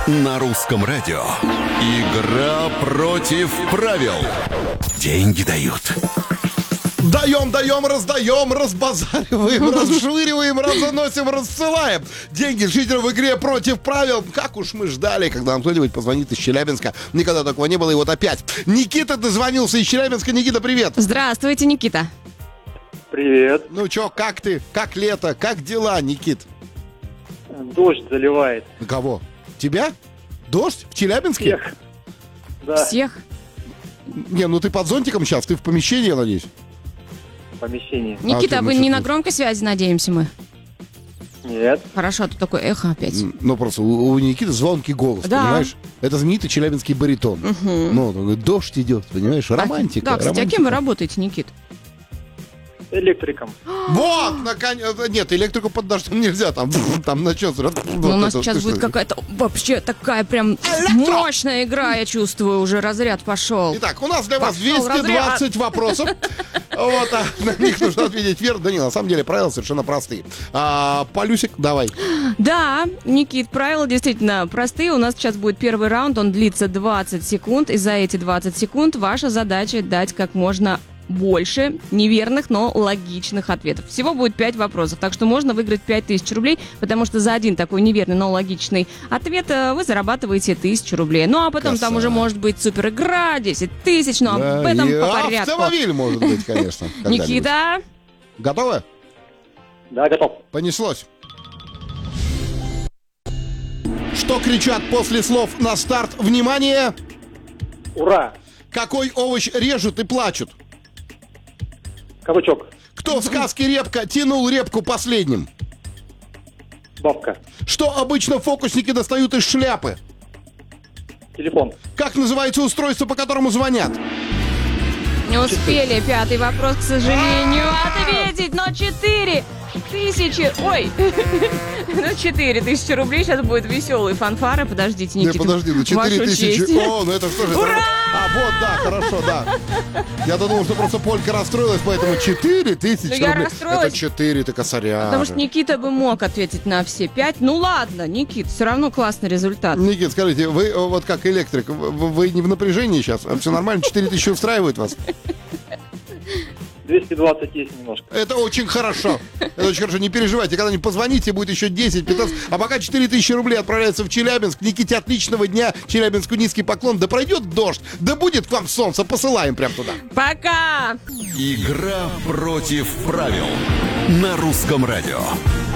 На русском радио. Игра против правил. Деньги дают. Даем, раздаем, разбазариваем, расшвыриваем, разносим, рассылаем. Деньги жителям в игре против правил. Как уж мы ждали, когда нам кто-нибудь позвонит из Челябинска. Никогда такого не было, и вот опять. Никита дозвонился из Челябинска. Никита, привет. Здравствуйте, Никита. Привет. Ну чё, как ты? Как лето? Как дела, Никит? Дождь заливает. Кого? Тебя? Дождь? В Челябинске? Всех. Да, Всех? Не, ну ты под зонтиком сейчас, ты в помещении, я надеюсь. в помещении. Никита, ты, вы ну, не что на ты? громкой связи, надеемся мы? Нет. Хорошо, тут такое эхо опять. Ну, просто у Никиты звонкий голос, Да. понимаешь? Это знаменитый челябинский баритон. Ну, он говорит, дождь идет, понимаешь? Романтика. Да, кстати, а кем вы работаете, Никит? Электриком. Вот, наконец. Нет, электрику под дождем нельзя, там начнется. Ну, у нас сейчас будет какая-то вообще такая прям мощная игра, я чувствую, уже разряд пошел. Итак, у нас для вас Пошел 220 вопросов. Вот, а на них нужно ответить верно. Да не, на самом деле правила совершенно простые. Полюсик, давай. Да, Никит, правила действительно простые. У нас сейчас будет первый раунд, он длится 20 секунд. И за эти 20 секунд ваша задача дать как можно больше неверных, но логичных ответов. Всего будет 5 вопросов, так что можно выиграть 5000 рублей, потому что за один такой неверный, но логичный ответ вы зарабатываете 1000 рублей. Ну, а потом там уже может быть супер игра, 10 тысяч, но об этом И по порядку. автомобиль может быть, конечно. когда-нибудь. Никита, Готовы? Да, готов. Понеслось. Что кричат после слов на старт? Внимание! Ура! Какой овощ режут и плачут? Кабачок. Кто в сказке «Репка» тянул репку последним? Бабка. Что обычно фокусники достают из шляпы? Телефон. Как называется устройство, по которому звонят? не успели 5-й вопрос, к сожалению, ответить, но 4000, ой, ну 4000 рублей, сейчас будет веселые фанфары, подождите, Никита, подожди, ну 4000. честь. О, ну это что же? Ура! Вот, да, хорошо, да. Я думал, что просто Полька расстроилась, поэтому 4000 Ну, я рублей. расстроилась. Это 4, ты косаря. Потому что Никита бы мог ответить на все 5. Ну ладно, Никит, все равно классный результат. Никит, скажите, вы вот как электрик, вы не в напряжении сейчас? Все нормально? 4000 устраивает вас? 220 есть немножко. Это очень хорошо. Это очень хорошо. Не переживайте, когда-нибудь позвоните, будет еще 10-15. А пока 4000 рублей отправляются в Челябинск. Никите отличного дня. Челябинску низкий поклон. Да пройдет дождь, да будет к вам солнце. Посылаем прям туда. Пока! Игра против правил. На русском радио.